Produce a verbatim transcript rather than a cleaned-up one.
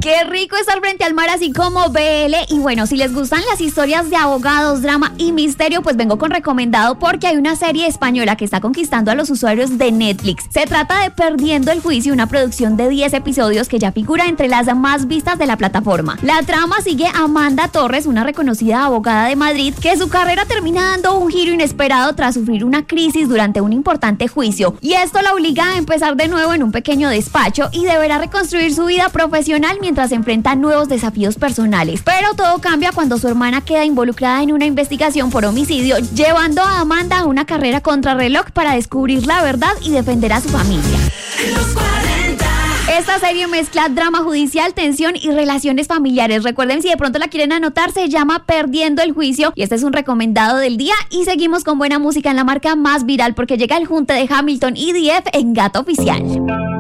Qué rico estar frente al mar así como B L. Y bueno, si les gustan las historias de abogados, drama y misterio, pues vengo con recomendado porque hay una serie española que está conquistando a los usuarios de Netflix. Se trata de Perdiendo el Juicio, una producción de diez episodios que ya figura entre las más vistas de la plataforma. La trama sigue a Amanda Torres, una reconocida abogada de Madrid, que su carrera termina dando un giro inesperado tras sufrir una crisis durante un importante juicio. Y esto la obliga a empezar de nuevo en un pequeño despacho y deberá reconstruir su vida profesional mientras enfrenta nuevos desafíos personales. Pero todo cambia cuando su hermana queda involucrada en una investigación por homicidio, llevando a Amanda a una carrera contrarreloj para descubrir la verdad y defender a su familia. Los cuarenta. Esta serie mezcla drama judicial, tensión y relaciones familiares. Recuerden, si de pronto la quieren anotar, se llama Perdiendo el Juicio y este es un recomendado del día. Y seguimos con buena música en la marca más viral porque llega el junte de Hamilton y D F en Gato Oficial.